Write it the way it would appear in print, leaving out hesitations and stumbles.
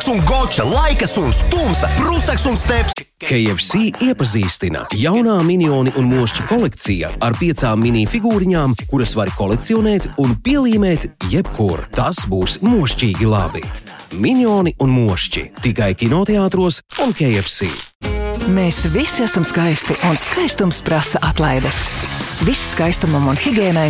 Prussaks un Goča, Laikas un Stumsa, Prusaks un Steps. KFC iepazīstina jaunā minioni un mošķi kolekcija ar 5 mini figūriņām, kuras var kolekcionēt un pielīmēt jebkur. Tas būs mošķīgi labi. Minioni un mošķi tikai kinoteātros un KFC. Mēs visi esam skaisti un skaistums prasa atlaides. Viss skaistumam un higiēnai